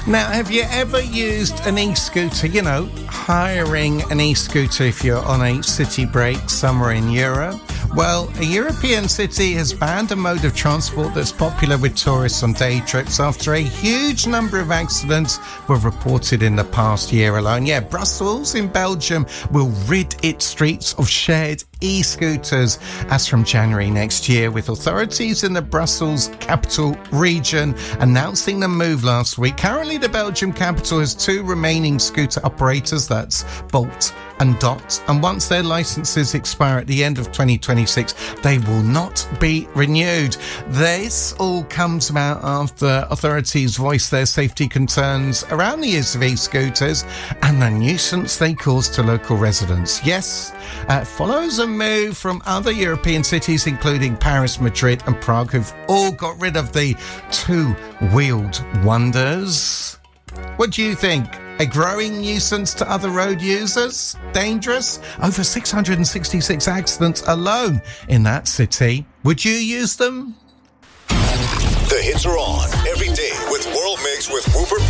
Now, have you ever used an e-scooter? You know, hiring an e-scooter if you're on a city break somewhere in Europe? Well, a European city has banned a mode of transport that's popular with tourists on day trips after a huge number of accidents were reported in the past year alone. Yeah, Brussels in Belgium will rid its streets of shared e-scooters as from January next year, with authorities in the Brussels capital region announcing the move last week. Currently, the Belgian capital has 2 remaining scooter operators, that's Bolt and Dot, and once their licenses expire at the end of 2026, they will not be renewed. This all comes about after authorities voiced their safety concerns around the use of e-scooters and the nuisance they cause to local residents. Yes, follows a move from other European cities, including Paris, Madrid and Prague, who've all got rid of the 2-wheeled wonders. What do you think? A growing nuisance to other road users? Dangerous? Over 666 accidents alone in that city. Would you use them? The hits are on every day with World Mix with Rupert